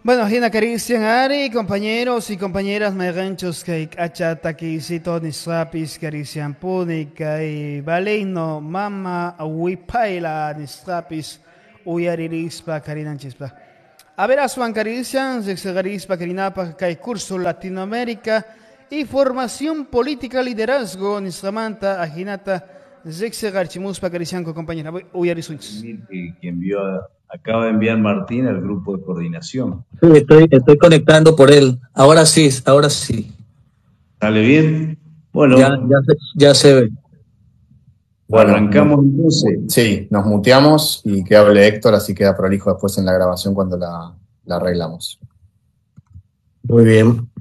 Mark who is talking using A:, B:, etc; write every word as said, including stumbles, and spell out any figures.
A: Bueno, hina Cristian Ari, compañeros y compañeras meganchos que achata que hicito nisrapis Cristian Punica y Valeno, Mama, Wipaila, nisrapis, Uyaririspa, Carinanchispa. A ver, Asuan Cristian, Zexagarispa, Carinapa, que curso Latinoamérica y formación política liderazgo, nisramanta, Ajinata, Zexagarchimuspa, Cristian, compañera, Uyarisunchis.
B: Que, que envió a, acaba de enviar Martín al grupo de coordinación.
C: Sí, estoy, estoy conectando por él. Ahora sí, ahora sí.
B: ¿Sale bien? Bueno,
C: ya, ya, se, ya se ve.
B: Bueno, arrancamos entonces.
D: Sí, nos muteamos y que hable Héctor, así queda prolijo después en la grabación cuando la, la arreglamos.
C: Muy bien.